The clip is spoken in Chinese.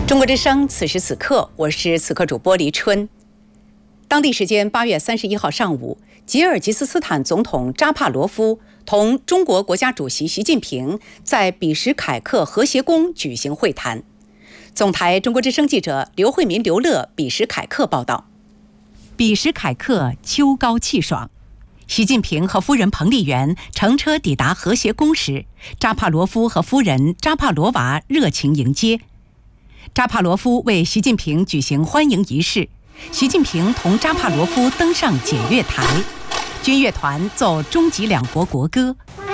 中国之声，此时此刻，我是此刻主播黎春。当地时间8月31号上午，吉尔吉斯斯坦总统扎帕罗夫同中国国家主席习近平在比什凯克和谐宫举行会谈。总台中国之声记者刘慧民、刘乐比什凯克报道。 比什凯克秋高气爽，习近平和夫人彭丽媛乘车抵达和谐宫时，扎帕罗夫和夫人扎帕罗娃热情迎接。扎帕罗夫为习近平举行欢迎仪式，习近平同扎帕罗夫登上检阅台，军乐团奏中吉两国国歌。